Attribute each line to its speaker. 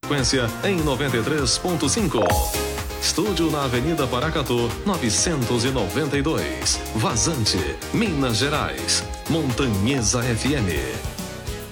Speaker 1: frequência em 93.5. Estúdio na Avenida Paracatu, 992. Vazante, Minas Gerais. Montanhesa FM.